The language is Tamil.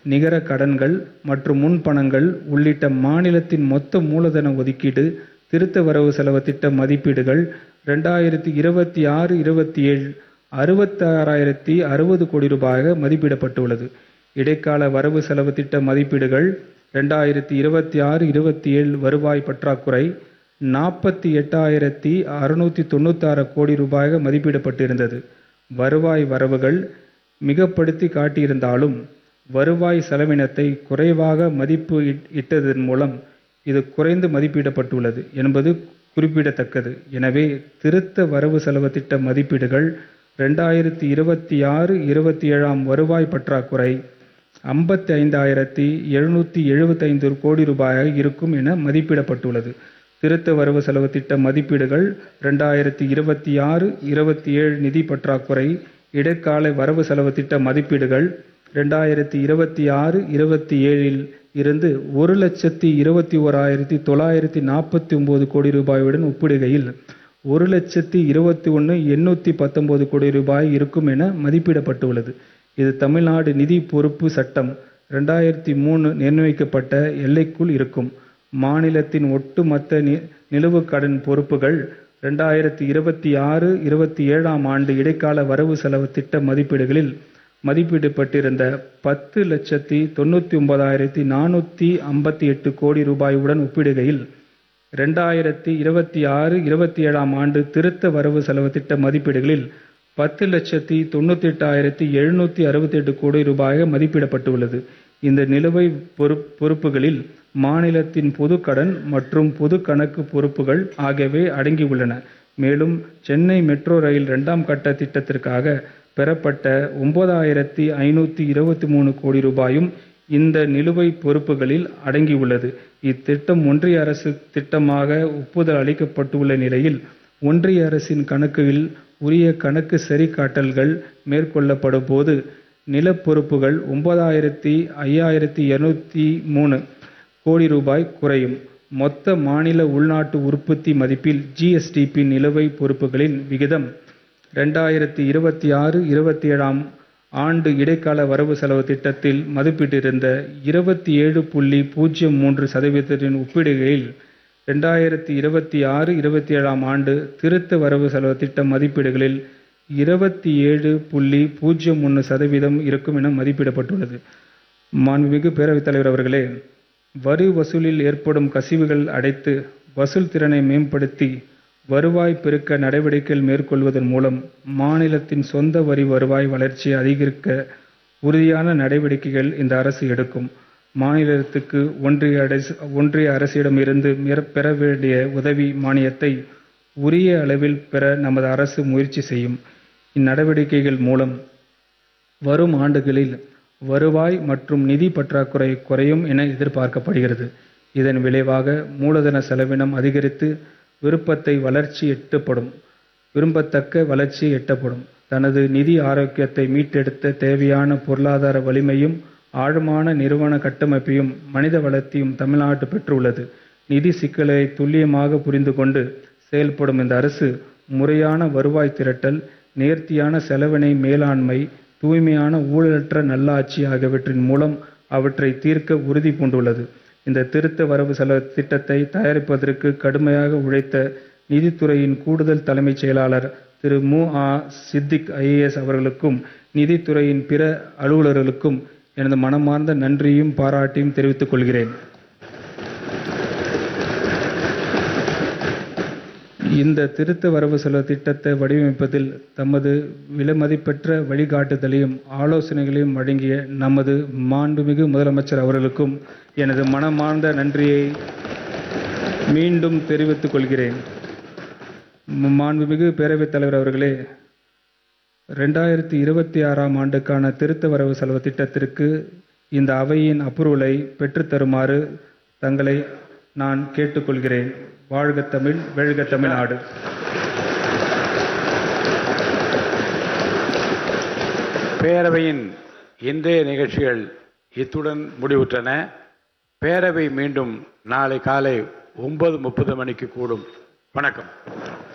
நிகர கடன்கள் மற்றும் முன்பணங்கள் உள்ளிட்ட மாநிலத்தின் மொத்த மூலதன ஒதுக்கீடு திருத்த வரவு செலவு திட்ட மதிப்பீடுகள் 2026-27 66,060 கோடி ரூபாயாக மதிப்பிடப்பட்டுள்ளது. இடைக்கால வரவு செலவு திட்ட மதிப்பீடுகள் 2026-27 வருவாய் பற்றாக்குறை 48,696 கோடி ரூபாயாக மதிப்பிடப்பட்டிருந்தது. வருவாய் வரவுகள் மிகப்படுத்தி காட்டியிருந்தாலும் வருவாய் செலவினத்தை குறைவாக மதிப்பு இட்டதன் மூலம் இது குறைந்து மதிப்பிடப்பட்டுள்ளது என்பது குறிப்பிடத்தக்கது. எனவே திருத்த வரவு செலவு திட்ட மதிப்பீடுகள் 2026-27 வருவாய் பற்றாக்குறை 55,775 கோடி ரூபாயாக இருக்கும் என மதிப்பிடப்பட்டுள்ளது. திருத்த வரவு செலவு திட்ட மதிப்பீடுகள் 2026-27 நிதி பற்றாக்குறை இடைக்கால வரவு செலவு திட்ட மதிப்பீடுகள் 2026-27 இருந்து 1,21,949 கோடி ரூபாயுடன் ஒப்பிடுகையில் 1,21,819 கோடி ரூபாய் இருக்கும் என மதிப்பிடப்பட்டுள்ளது. இது தமிழ்நாடு நிதி பொறுப்பு சட்டம் 2003 நிர்ணயிக்கப்பட்ட எல்லைக்குள் இருக்கும். மாநிலத்தின் ஒட்டுமொத்த நிலுவு கடன் பொறுப்புகள் 2026-27 ஆண்டு இடைக்கால வரவு செலவு திட்ட மதிப்பீடுகளில் மதிப்பிடப்பட்டிருந்த 10,99,458 கோடி ரூபாயுடன் ஒப்பிடுகையில் 2026-27 ஆண்டு திருத்த வரவு செலவு திட்ட மதிப்பீடுகளில் 10,98,768 கோடி ரூபாயாக மதிப்பிடப்பட்டுள்ளது. இந்த நிலுவைப் பொறுப்புகளில் மாநிலத்தின் பொது கடன் மற்றும் பொது கணக்கு பொறுப்புகள் ஆகியவை அடங்கியுள்ளன. மேலும் சென்னை மெட்ரோ ரயில் 2ஆம் கட்ட திட்டத்திற்காக பெறப்பட்ட 9,523 கோடி ரூபாயும் இந்த நிலுவை பொறுப்புகளில் அடங்கியுள்ளது. இத்திட்டம் ஒன்றிய அரசு திட்டமாக ஒப்புதல் அளிக்கப்பட்டுள்ள நிலையில் ஒன்றிய அரசின் கணக்குகளில் உரிய கணக்கு சரிகாட்டல்கள் மேற்கொள்ளப்படும் போது நிலப்பொறுப்புகள் 9,523 கோடி ரூபாய் குறையும். மொத்த மாநில உள்நாட்டு உற்பத்தி மதிப்பில் GSDP நிலுவை பொறுப்புகளின் விகிதம் 2026-27 ஆண்டு இடைக்கால வரவு செலவு திட்டத்தில் மதிப்பிட்டிருந்த 27.03% ஒப்பிடுகையில் 2026-27 ஆண்டு திருத்த வரவு செலவு திட்ட மதிப்பீடுகளில் 27.01% இருக்கும் என மதிப்பிடப்பட்டுள்ளது. மாண்புமிகு பேரவைத் தலைவர் அவர்களே, வரி வசூலில் ஏற்படும் கசிவுகள் அடைத்து வசூல் திறனை மேம்படுத்தி வருவாய் பெருக்க நடவடிக்கைகள் மேற்கொள்வதன் மூலம் மாநிலத்தின் சொந்த வரி வருவாய் வளர்ச்சியை அதிகரிக்க உறுதியான நடவடிக்கைகள் இந்த அரசு எடுக்கும். மாநிலத்துக்கு ஒன்றிய அரசிடமிருந்து பெற வேண்டிய உதவி மானியத்தை உரிய அளவில் பெற நமது அரசு முயற்சி செய்யும். இந்நடவடிக்கைகள் மூலம் வரும் ஆண்டுகளில் வருவாய் மற்றும் நிதி பற்றாக்குறை குறையும் என எதிர்பார்க்கப்படுகிறது. இதன் விளைவாக மூலதன செலவினம் அதிகரித்து விரும்பத்தக்க வளர்ச்சி எட்டப்படும். தனது நிதி ஆரோக்கியத்தை மீட்டெடுத்த தேவையான பொருளாதார வலிமையும் ஆழமான நிறுவன கட்டமைப்பையும் மனித வளத்தையும் தமிழ்நாடு பெற்றுள்ளது. நிதி சிக்கலை துல்லியமாக புரிந்து கொண்டு செயல்படும் இந்த அரசு முறையான வருவாய் திரட்டல், நேர்த்தியான செலவின மேலாண்மை, தூய்மையான ஊழலற்ற நல்லாட்சி ஆகியவற்றின் மூலம் அவற்றை தீர்க்க உறுதி பூண்டுள்ளது. இந்த திருத்த வரவு செலவு திட்டத்தை தயாரிப்பதற்கு கடுமையாக உழைத்த நிதித்துறையின் கூடுதல் தலைமைச் செயலாளர் திரு மு.ஆ. சித்திக் IAS அவர்களுக்கும் நிதித்துறையின் பிற அலுவலர்களுக்கும் எனது மனமார்ந்த நன்றியும் பாராட்டையும் தெரிவித்துக் கொள்கிறேன். இந்த திருத்த வரவு செலவு திட்டத்தை வடிவமைப்பதில் தமது விலைமதிப்பற்ற வழிகாட்டுதலையும் ஆலோசனைகளையும் வழங்கிய நமது மாண்புமிகு முதலமைச்சர் அவர்களுக்கும் எனது மனமார்ந்த நன்றியை மீண்டும் தெரிவித்துக் கொள்கிறேன். மாண்புமிகு பேரவைத் தலைவர் அவர்களே, 2026 ஆண்டுக்கான திருத்த வரவு செலவு திட்டத்திற்கு இந்த அவையின் அப்ரூவலை பெற்றுத்தருமாறு தங்களை நான் கேட்டுக்கொள்கிறேன். வாழ்க தமிழ், வெல்க தமிழ்நாடு. பேரவையின் இன்றைய நிகழ்ச்சிகள் இத்துடன் முடிவுற்றன. பேரவை மீண்டும் நாளை காலை 9:30 மணிக்கு கூடும். வணக்கம்.